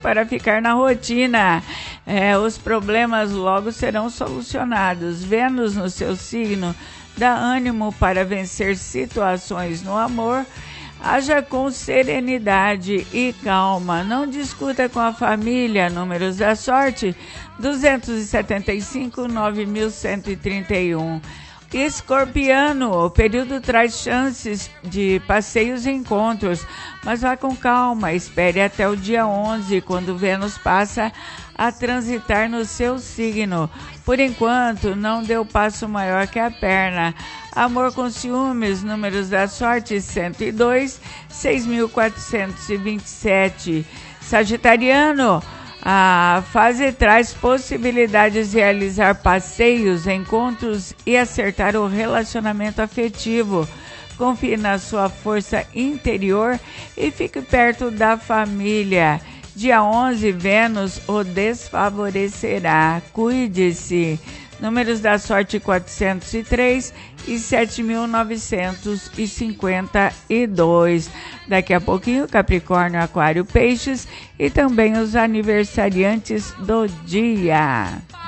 para ficar na rotina. Os problemas logo serão solucionados. Vênus no seu signo dá ânimo para vencer situações no amor. Haja com serenidade e calma. Não discuta com a família. Números da sorte: 275, 9131. Escorpiano, o período traz chances de passeios e encontros, mas vá com calma, espere até o dia 11, quando Vênus passa a transitar no seu signo. Por enquanto, não dê o passo maior que a perna. Amor com ciúmes, números da sorte: 102, 6427. Sagitariano, a fase traz possibilidades de realizar passeios, encontros e acertar o relacionamento afetivo. Confie na sua força interior e fique perto da família. Dia 11, Vênus o desfavorecerá. Cuide-se. Números da sorte: 403 e 7.952. Daqui a pouquinho, Capricórnio, Aquário, Peixes e também os aniversariantes do dia.